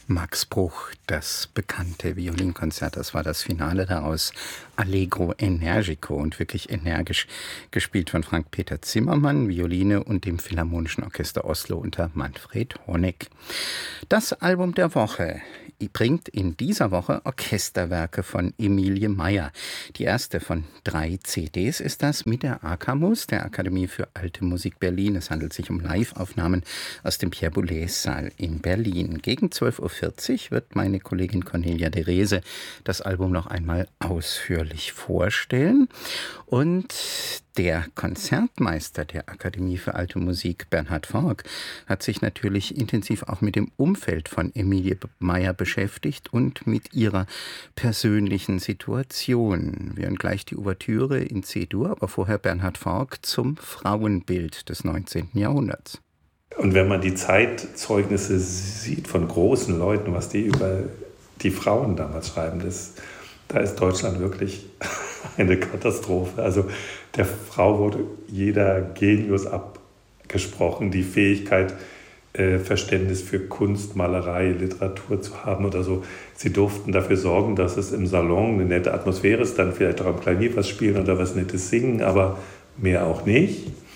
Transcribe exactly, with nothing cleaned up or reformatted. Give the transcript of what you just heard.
Max Bruch, das bekannte Violinkonzert, das war das Finale daraus, Allegro Energico, und wirklich energisch gespielt von Frank-Peter Zimmermann, Violine, und dem Philharmonischen Orchester Oslo unter Manfred Honeck. Das Album der Woche bringt in dieser Woche Orchesterwerke von Emilie Meyer. Die erste von drei C Ds ist das mit der AKAMUS, der Akademie für Alte Musik Berlin. Es handelt sich um Live-Aufnahmen aus dem Pierre-Boulez-Saal in Berlin. Gegen zwölf Uhr vierzig wird meine Kollegin Cornelia de Reze das Album noch einmal ausführlich vorstellen. Und der Konzertmeister der Akademie für Alte Musik, Bernhard Fork, hat sich natürlich intensiv auch mit dem Umfeld von Emilie Meyer beschäftigt und mit ihrer persönlichen Situation. Wir hören gleich die Ouvertüre in C-Dur, aber vorher Bernhard Fork zum Frauenbild des neunzehnten Jahrhunderts. Und wenn man die Zeitzeugnisse sieht von großen Leuten, was die über die Frauen damals schreiben, das, da ist Deutschland wirklich eine Katastrophe. Also der Frau wurde jeder Genius abgesprochen, die Fähigkeit, äh, Verständnis für Kunst, Malerei, Literatur zu haben oder so. Sie durften dafür sorgen, dass es im Salon eine nette Atmosphäre ist, dann vielleicht auch am Klavier was spielen oder was Nettes singen, aber mehr auch nicht.